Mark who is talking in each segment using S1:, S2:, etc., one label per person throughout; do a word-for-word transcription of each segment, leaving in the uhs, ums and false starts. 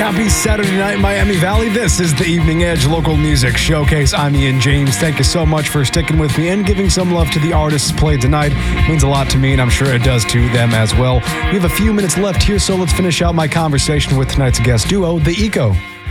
S1: Happy Saturday night, Miami Valley. This is the Evening Edge Local Music Showcase. I'm Ian James. Thank you so much for sticking with me and giving some love to the artists played tonight. It means a lot to me, and I'm sure it does to them as well. We have a few minutes left here, so let's finish out my conversation with tonight's guest duo, The Eco.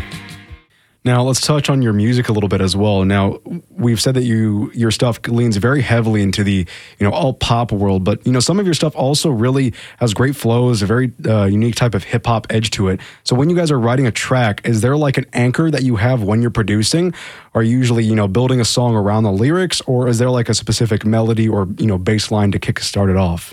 S1: Now, let's touch on your music a little bit as well. Now, we've said that you your stuff leans very heavily into the, you know, all pop world, but, you know, some of your stuff also really has great flows, a very uh, unique type of hip hop edge to it. So when you guys are writing a track, is there like an anchor that you have when you're producing? Are you usually, you know, building a song around the lyrics, or is there like a specific melody or, you know, bass line to kick start it off?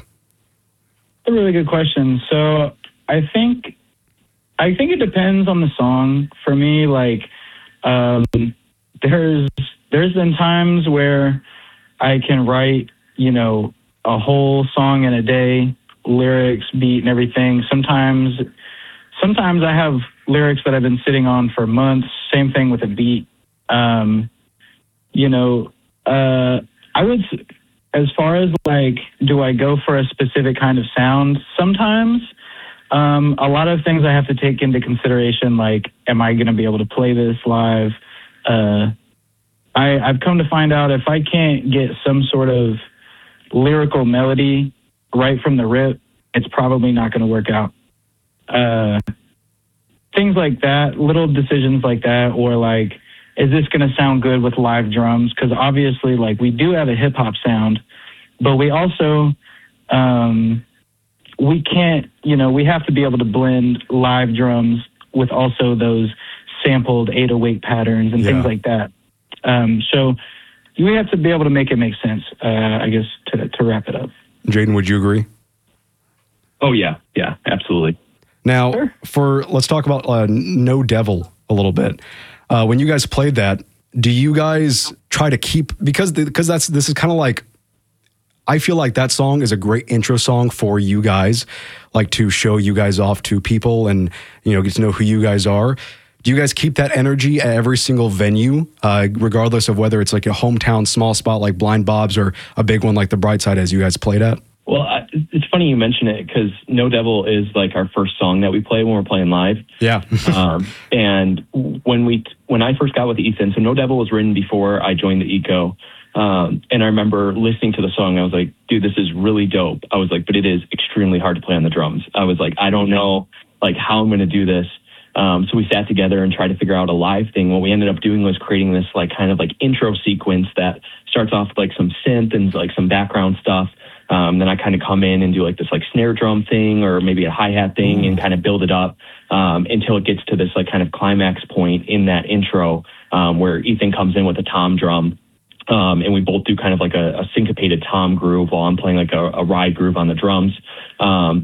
S2: A really good question. So I think, I think it depends on the song. For me, like, Um, there's, there's been times where I can write, you know, a whole song in a day, lyrics, beat and everything. Sometimes, sometimes I have lyrics that I've been sitting on for months. Same thing with a beat. Um, you know, uh, I would, as far as like, do I go for a specific kind of sound? Sometimes. Um, a lot of things I have to take into consideration, like, am I going to be able to play this live? Uh, I, I've come to find out if I can't get some sort of lyrical melody right from the rip, it's probably not going to work out. Uh, things like that, little decisions like that, or like, is this going to sound good with live drums? Because obviously, like, we do have a hip hop sound, but we also... Um, we can't, you know, we have to be able to blend live drums with also those sampled eight oh eight patterns and
S1: yeah.
S2: things like that. Um, so we have to be able to make it make sense, uh, I guess, to, to wrap it up.
S1: Jaden, would you agree?
S3: Oh, yeah. Yeah, absolutely.
S1: Now,
S2: Sure.
S1: for let's talk about uh, No Devil a little bit. Uh, when you guys played that, do you guys try to keep, because the, because that's this is kind of like, I feel like that song is a great intro song for you guys, like to show you guys off to people and, you know, get to know who you guys are. Do you guys keep that energy at every single venue, uh, regardless of whether it's like a hometown small spot like Blind Bob's or a big one like the Brightside as you guys played at?
S3: Well, I, it's funny you mention it because No Devil is like our first song that we play when we're playing live.
S1: Yeah.
S3: um, and when we when I first got with Ethan, so No Devil was written before I joined the Eco. Um, and I remember listening to the song. I was like, dude, this is really dope. I was like, but it is extremely hard to play on the drums. I was like, I don't know like how I'm going to do this. Um, so we sat together and tried to figure out a live thing. What we ended up doing was creating this like kind of like intro sequence that starts off with like some synth and like some background stuff. Um, then I kind of come in and do like this like snare drum thing or maybe a hi-hat thing mm. and kind of build it up um, until it gets to this like kind of climax point in that intro um, where Ethan comes in with a tom drum. Um, and we both do kind of like a, a syncopated tom groove while I'm playing like a, a ride groove on the drums. Um,